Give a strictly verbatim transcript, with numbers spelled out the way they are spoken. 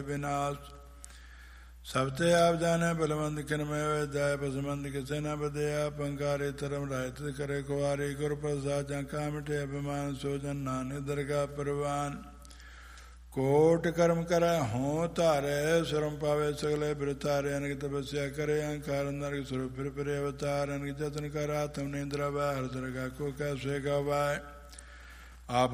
विनाश। सब ते आप जाने बलवंत किनमय विद्याय पसमंद किसे न बदया पंकारे तरम रायत करे कुवारी गुरु प्रसाद जंका मिटे अभिमान सोजन नाने दरगा परवान। कोट कर्म करे हों तारे सुरम पावे सगले बिरतारे अनक तपस्या करे अहंकार नरक स्वरूप फिर फिर अवतार अनक जतन कर आत्म निंद्रा हर दरगा को कैसे गवाए।